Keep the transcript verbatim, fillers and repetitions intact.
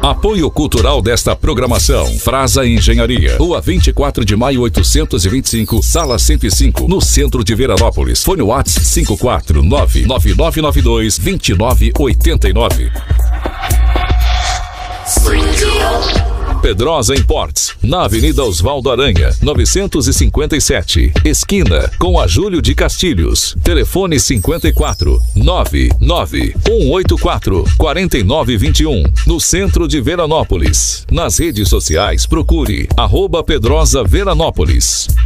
Apoio cultural desta programação. Frasa Engenharia. Rua vinte e quatro de maio, oitocentos e vinte e cinco, sala cento e cinco, no centro de Veranópolis. Fone WhatsApp cinco quatro nove nove nove nove dois dois nove oito nove. Pedrosa Imports, na Avenida Osvaldo Aranha, novecentos e cinquenta e sete, esquina com a Júlio de Castilhos. Telefone cinquenta e quatro, nove nove um oito quatro, quatro nove dois um, no centro de Veranópolis. Nas redes sociais, procure arroba Pedrosa Veranópolis.